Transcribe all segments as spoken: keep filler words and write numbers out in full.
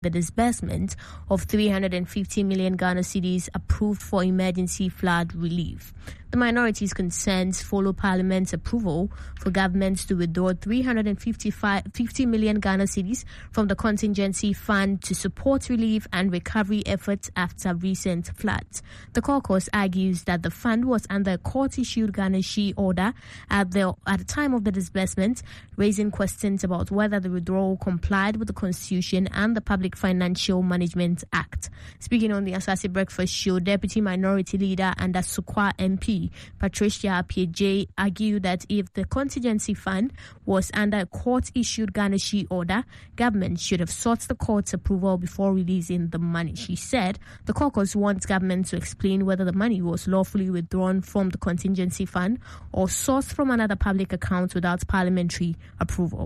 the disbursement of three hundred fifty million Ghana cedis approved for emergency flood relief. The minority's concerns follow Parliament's approval for governments to withdraw three hundred fifty million Ghana cedis from the contingency fund to support relief and recovery efforts after recent floods. The caucus argues that the fund was under a court-issued garnishee order at the at the time of the disbursement, raising questions about whether the withdrawal complied with the Constitution and the Public Financial Management Act. Speaking on the Asase Breakfast Show, Deputy Minority Leader and Asukwa M P Patricia Appiah-Jay argued that if the contingency fund was under a court-issued garnishee order, government should have sought the court's approval before releasing the money. She said the caucus wants government to explain whether the money was lawfully withdrawn from the contingency fund or sourced from another public account without parliamentary approval.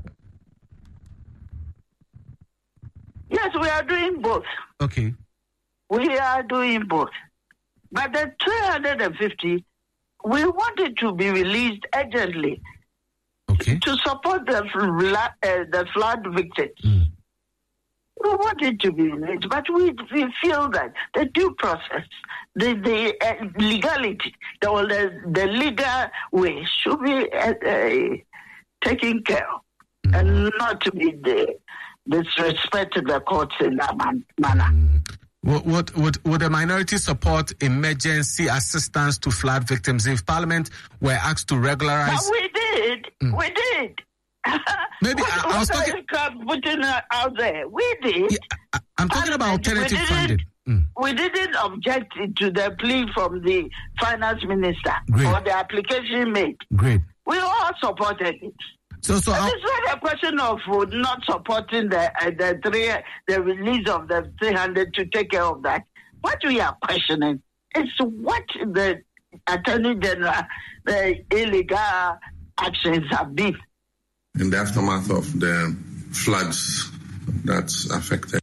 Yes, we are doing both. Okay. We are doing both. But the three hundred fifty, we want it to be released urgently. Okay. To support the flood, uh, the flood victims. Mm. We want it to be released, but we, we feel that the due process, the, the uh, legality, the, the, the legal way should be uh, uh, taken care of, mm. and not to be the disrespect to the courts in that man, manner. Mm. Would, would, would, would the minority support emergency assistance to flood victims if Parliament were asked to regularize? But we did. Mm. We did. Maybe what, I, I was what talking. Putting out there, we did. Yeah, I, I'm talking about alternative we funding. Mm. We didn't object to the plea from the finance minister Great. or the application made. Great. We all supported it. So, so it's not a question of not supporting the uh, the three the release of the three hundred to take care of that. What we are questioning is what the Attorney General, the illegal actions have been. In the aftermath of the floods that affected.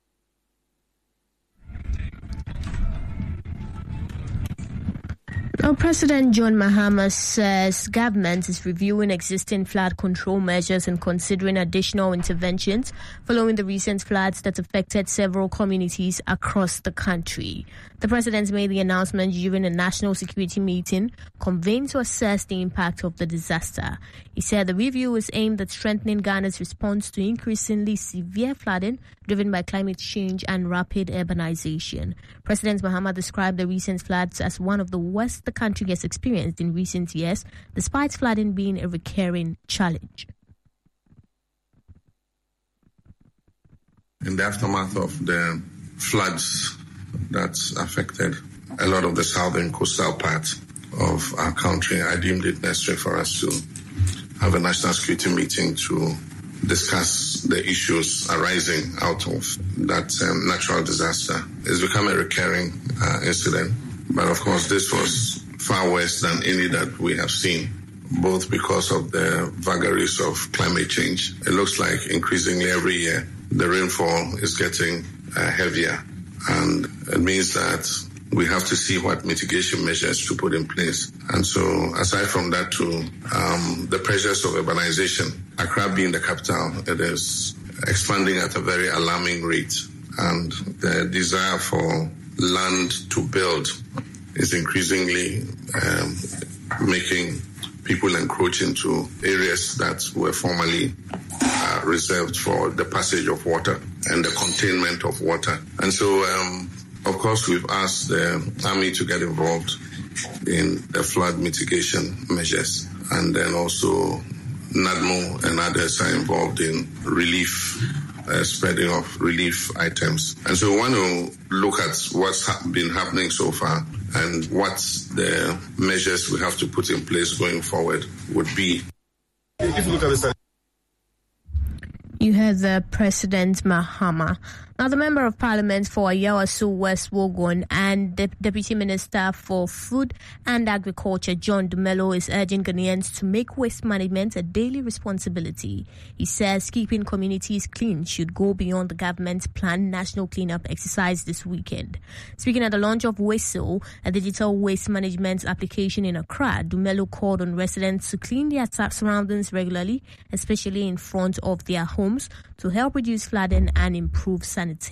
Well, President John Mahama says government is reviewing existing flood control measures and considering additional interventions following the recent floods that affected several communities across the country. The president made the announcement during a national security meeting convened to assess the impact of the disaster. He said the review is aimed at strengthening Ghana's response to increasingly severe flooding driven by climate change and rapid urbanization. President Mahama described the recent floods as one of the worst the country has experienced in recent years, despite flooding being a recurring challenge. In the aftermath of the floods that affected a lot of the southern coastal part of our country, I deemed it necessary for us to have a national security meeting to discuss the issues arising out of that um, natural disaster. It's become a recurring uh, incident, but of course this was far worse than any that we have seen, both because of the vagaries of climate change. It looks like increasingly every year the rainfall is getting uh, heavier, and it means that we have to see what mitigation measures to put in place. And so aside from that too, um, the pressures of urbanization, Accra being the capital, it is expanding at a very alarming rate, and the desire for land to build is increasingly um, making people encroach into areas that were formerly uh, reserved for the passage of water and the containment of water. And so, um, of course, we've asked the Army to get involved in the flood mitigation measures, and then also NADMO and others are involved in relief, uh, spreading of relief items. And so we want to look at what's ha- been happening so far and what the measures we have to put in place going forward would be. If you look at this, you heard the President Mahama. Now, the Member of Parliament for Ayawaso West Wogon and the Deputy Minister for Food and Agriculture, John Dumelo, is urging Ghanaians to make waste management a daily responsibility. He says keeping communities clean should go beyond the government's planned national cleanup exercise this weekend. Speaking at the launch of Whistle, a digital waste management application in Accra, Dumelo called on residents to clean their surroundings regularly, especially in front of their homes, homes to help reduce flooding and improve sanitation.